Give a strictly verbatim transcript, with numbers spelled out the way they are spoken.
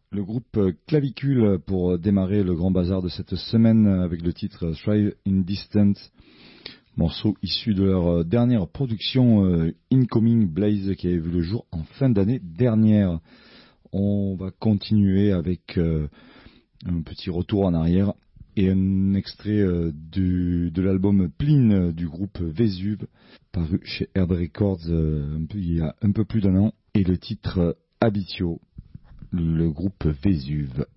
Le groupe Clavicule pour démarrer le grand bazar de cette semaine avec le titre Thrive in Distance, morceau issu de leur dernière production euh, Incoming Blaze qui avait vu le jour en fin d'année dernière. On va continuer avec euh, un petit retour en arrière et un extrait euh, du, de l'album Pline du groupe Vésuve, paru chez Herd Records euh, un peu, il y a un peu plus d'un an, et le titre Habitio, le groupe Vésuve.